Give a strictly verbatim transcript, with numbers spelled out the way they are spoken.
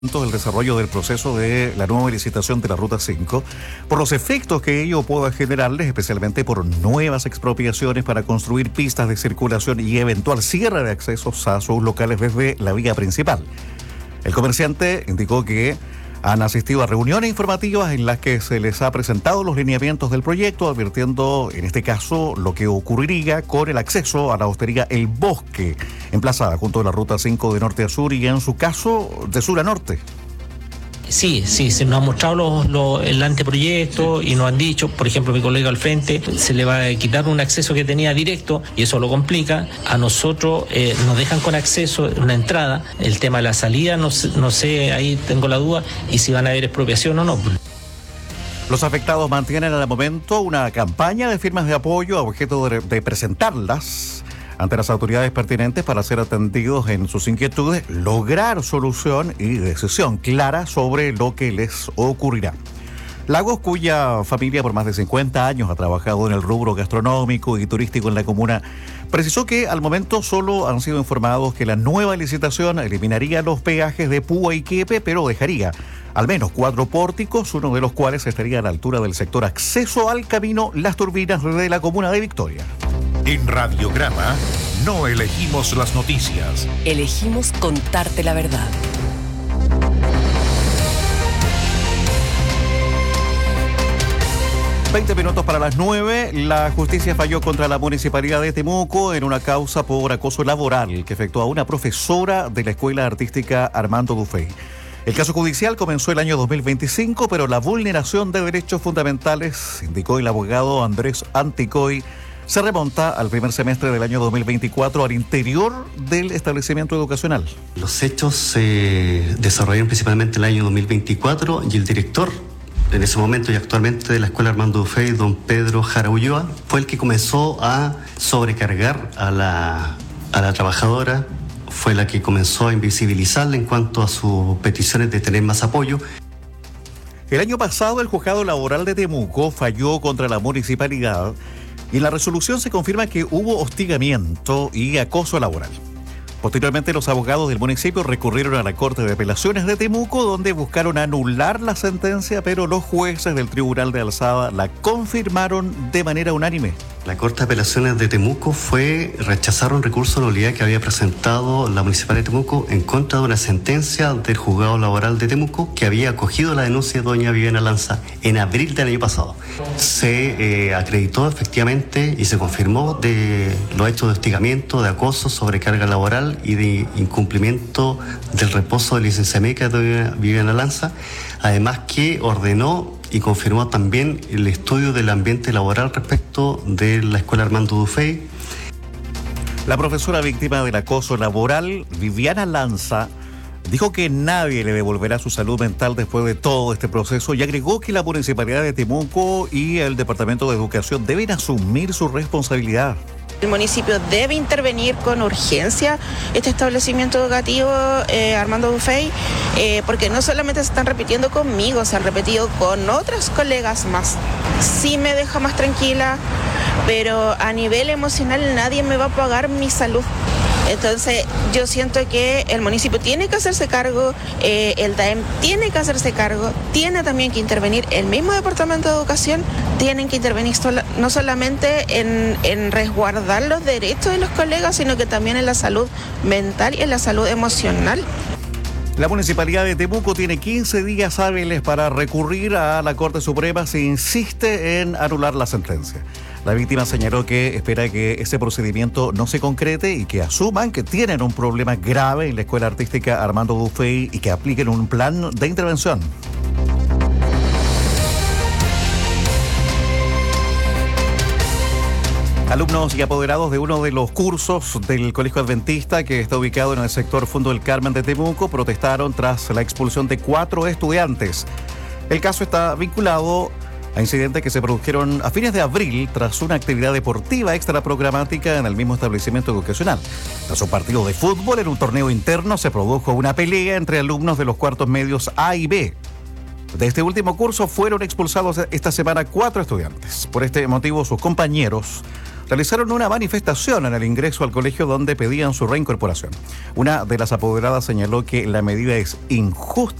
el desarrollo del proceso de la nueva licitación de la Ruta cinco, por los efectos que ello pueda generarles, especialmente por nuevas expropiaciones para construir pistas de circulación y eventual cierre de accesos a sus locales desde la vía principal. El comerciante indicó que han asistido a reuniones informativas en las que se les ha presentado los lineamientos del proyecto, advirtiendo en este caso lo que ocurriría con el acceso a la hostería El Bosque, emplazada junto a la Ruta cinco de norte a sur y en su caso de sur a norte. Sí, sí, se nos han mostrado los, los, el anteproyecto y nos han dicho, por ejemplo, mi colega al frente, se le va a quitar un acceso que tenía directo y eso lo complica. A nosotros eh, nos dejan con acceso una entrada, el tema de la salida, no, no sé, ahí tengo la duda, y si van a haber expropiación o no. Los afectados mantienen al momento una campaña de firmas de apoyo a objeto de, de presentarlas ante las autoridades pertinentes para ser atendidos en sus inquietudes, lograr solución y decisión clara sobre lo que les ocurrirá. Lagos, cuya familia por más de cincuenta años ha trabajado en el rubro gastronómico y turístico en la comuna, precisó que al momento solo han sido informados que la nueva licitación eliminaría los peajes de Púa y Quiepe, pero dejaría al menos cuatro pórticos, uno de los cuales estaría a la altura del sector acceso al camino Las Turbinas de la comuna de Victoria. En Radiograma no elegimos las noticias. Elegimos contarte la verdad. veinte minutos para las nueve. La justicia falló contra la Municipalidad de Temuco en una causa por acoso laboral que afectó a una profesora de la Escuela Artística Armando Dufey. El caso judicial comenzó el año dos mil veinticinco, pero la vulneración de derechos fundamentales, indicó el abogado Andrés Anticoy, se remonta al primer semestre del año dos mil veinticuatro al interior del establecimiento educacional. Los hechos se desarrollaron principalmente en el año dos mil veinticuatro y el director en ese momento y actualmente de la Escuela Armando Dufey, don Pedro Jara Ulloa, fue el que comenzó a sobrecargar a la, a la trabajadora, fue la que comenzó a invisibilizarla en cuanto a sus peticiones de tener más apoyo. El año pasado el juzgado laboral de Temuco falló contra la municipalidad y en la resolución se confirma que hubo hostigamiento y acoso laboral. Posteriormente, los abogados del municipio recurrieron a la Corte de Apelaciones de Temuco, donde buscaron anular la sentencia, pero los jueces del Tribunal de Alzada la confirmaron de manera unánime. La Corte de Apelaciones de Temuco fue rechazar un recurso de nulidad que había presentado la Municipalidad de Temuco en contra de una sentencia del Juzgado Laboral de Temuco que había acogido la denuncia de doña Viviana Lanza en abril del año pasado. Se eh, acreditó efectivamente y se confirmó de los hechos de hostigamiento, de acoso, sobrecarga laboral y de incumplimiento del reposo de licencia médica de Viviana Lanza, además que ordenó y confirmó también el estudio del ambiente laboral respecto de la Escuela Armando Dufey. La profesora víctima del acoso laboral, Viviana Lanza, dijo que nadie le devolverá su salud mental después de todo este proceso y agregó que la Municipalidad de Temuco y el Departamento de Educación deben asumir su responsabilidad. El municipio debe intervenir con urgencia este establecimiento educativo eh, Armando Dufey, eh, porque no solamente se están repitiendo conmigo, se han repetido con otros colegas más. Sí me deja más tranquila, pero a nivel emocional nadie me va a pagar mi salud. Entonces yo siento que el municipio tiene que hacerse cargo, eh, el D A E M tiene que hacerse cargo, tiene también que intervenir el mismo Departamento de Educación, tienen que intervenir sola, no solamente en, en resguardar los derechos de los colegas, sino que también en la salud mental y en la salud emocional. La Municipalidad de Temuco tiene quince días hábiles para recurrir a la Corte Suprema si insiste en anular la sentencia. La víctima señaló que espera que ese procedimiento no se concrete y que asuman que tienen un problema grave en la Escuela Artística Armando Dufey y que apliquen un plan de intervención. Alumnos y apoderados de uno de los cursos del Colegio Adventista, que está ubicado en el sector Fondo del Carmen de Temuco, protestaron tras la expulsión de cuatro estudiantes. El caso está vinculado a incidentes que se produjeron a fines de abril tras una actividad deportiva extraprogramática en el mismo establecimiento educacional. Tras un partido de fútbol en un torneo interno se produjo una pelea entre alumnos de los cuartos medios A y B. De este último curso fueron expulsados esta semana cuatro estudiantes. Por este motivo, sus compañeros realizaron una manifestación en el ingreso al colegio donde pedían su reincorporación. Una de las apoderadas señaló que la medida es injusta